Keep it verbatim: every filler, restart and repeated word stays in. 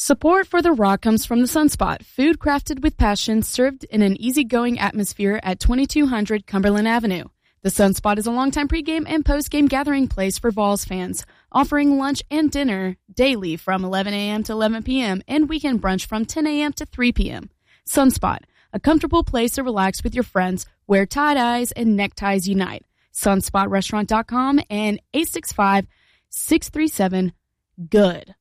Support for The Rock comes from The Sunspot, food crafted with passion, served in an easygoing atmosphere at twenty-two hundred Cumberland Avenue. The Sunspot is a longtime pregame and postgame gathering place for Vols fans, offering lunch and dinner daily from eleven a.m. to eleven p.m. and weekend brunch from ten a.m. to three p.m. Sunspot, a comfortable place to relax with your friends where tie-dyes and neckties unite. sunspot restaurant dot com and eight six five, six three seven, GOOD.